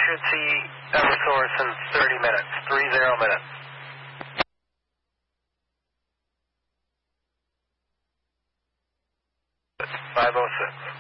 should see Eversource in 30 minutes, 30 minutes. It's 5:06.